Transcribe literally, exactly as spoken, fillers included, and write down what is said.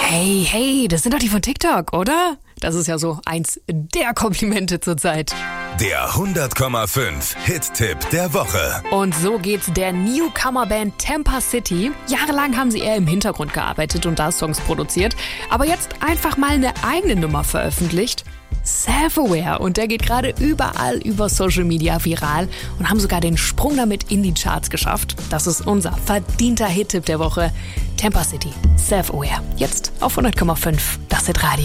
Hey, hey, das sind doch die von TikTok, oder? Das ist ja so eins der Komplimente zurzeit. Der hundert Komma fünf Hit-Tipp der Woche. Und so geht's der Newcomer-Band Tampa City. Jahrelang haben sie eher im Hintergrund gearbeitet und da Songs produziert. Aber jetzt einfach mal eine eigene Nummer veröffentlicht. Self-Aware. Und der geht gerade überall über Social Media viral und haben sogar den Sprung damit in die Charts geschafft. Das ist unser verdienter Hit-Tipp der Woche. Tampa City, Self-Aware. Jetzt auf hundert Komma fünf, das Hit Radio.